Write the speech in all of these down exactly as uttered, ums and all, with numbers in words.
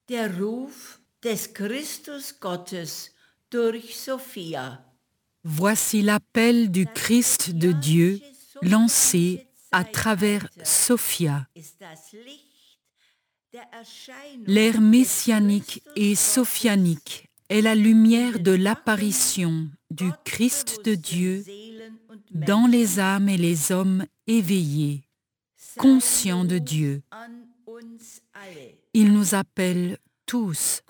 der Ruf des Christus Gottes durch Sophia. Voici l'appel du Christ de Dieu lancé à travers Sophia. L'ère messianique et sophianique est la lumière de l'apparition du Christ de Dieu dans les âmes et les hommes éveillés, conscients de Dieu. Il nous appelle tous.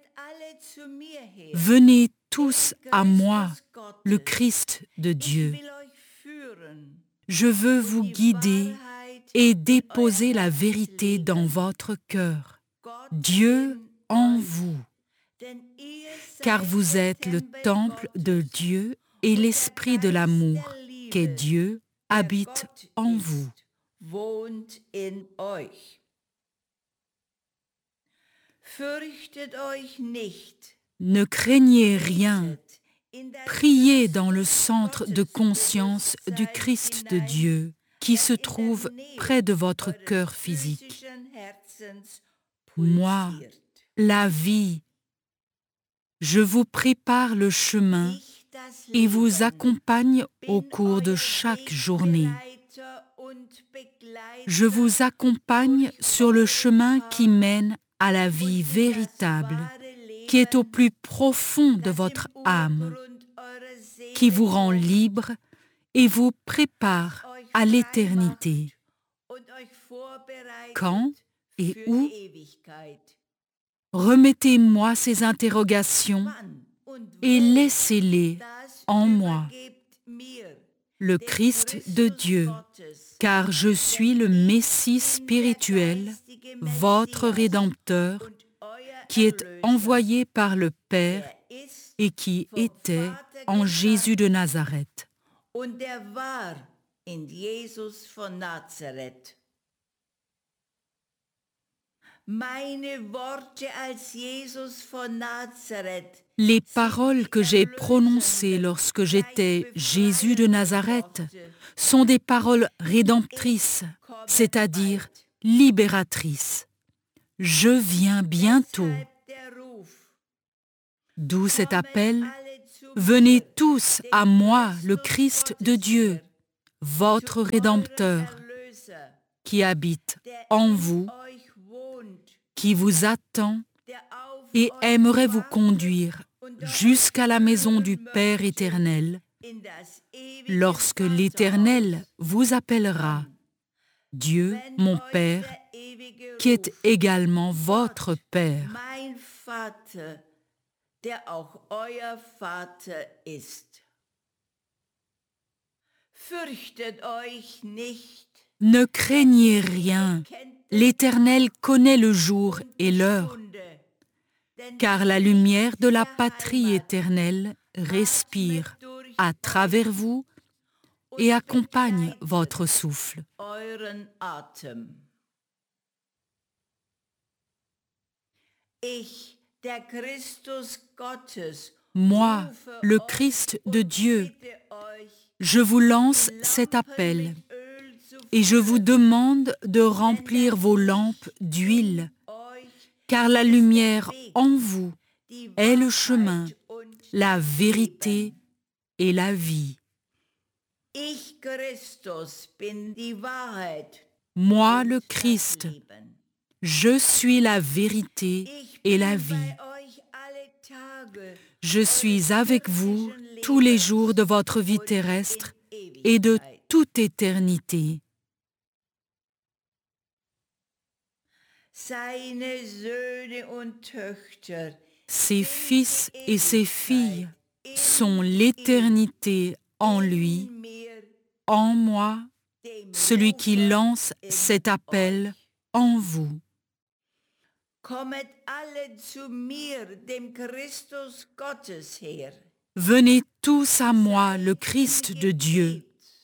Venez tous à moi, le Christ de Dieu. Je veux vous guider et déposer la vérité dans votre cœur. Dieu en vous, car vous êtes le temple de Dieu et l'esprit de l'amour, qu'est Dieu, habite en vous. Ne craignez rien. Priez dans le centre de conscience du Christ de Dieu qui se trouve près de votre cœur physique. Moi, la vie, je vous prépare le chemin et vous accompagne au cours de chaque journée. Je vous accompagne sur le chemin qui mène à la vie véritable, qui est au plus profond de votre âme, qui vous rend libre et vous prépare à l'éternité. Quand et où? Remettez-moi ces interrogations et laissez-les en moi, le Christ de Dieu, car je suis le Messie spirituel, votre Rédempteur, qui est envoyé par le Père et qui était en Jésus de Nazareth. Les paroles que j'ai prononcées lorsque j'étais Jésus de Nazareth sont des paroles rédemptrices, c'est-à-dire libératrices. Je viens bientôt. D'où cet appel, venez tous à moi, le Christ de Dieu, votre Rédempteur, qui habite en vous, qui vous attend et aimerait vous conduire jusqu'à la maison du Père éternel, lorsque l'Éternel vous appellera, Dieu, mon Père, qui est également votre Père. Ne craignez rien, l'Éternel connaît le jour et l'heure, car la lumière de la patrie éternelle respire à travers vous et accompagne votre souffle. Moi, le Christ de Dieu, je vous lance cet appel et je vous demande de remplir vos lampes d'huile, car la lumière en vous est le chemin, la vérité et la vie. Moi, le Christ, je suis la vérité et la vie. Je suis avec vous tous les jours de votre vie terrestre et de toute éternité. Ses fils et ses filles sont l'éternité en lui, en moi, celui qui lance cet appel en vous. Venez tous à moi, le Christ de Dieu.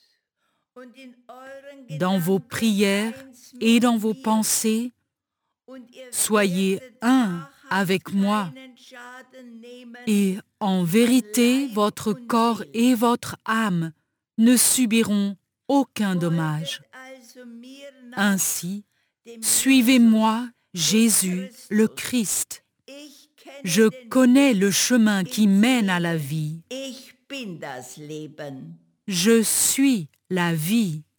Dans vos prières et dans vos pensées, soyez un avec moi. Et en vérité, votre corps et votre âme ne subiront aucun dommage. Ainsi, suivez-moi Jésus le Christ. Je connais le chemin qui mène à la vie. Ich bin das Leben. Je suis la vie.